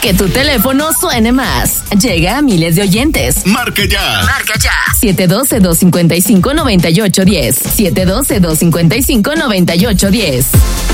Que tu teléfono suene más. Llega a miles de oyentes. Marca ya. Marca ya. 712-255-9810. 712-255-9810.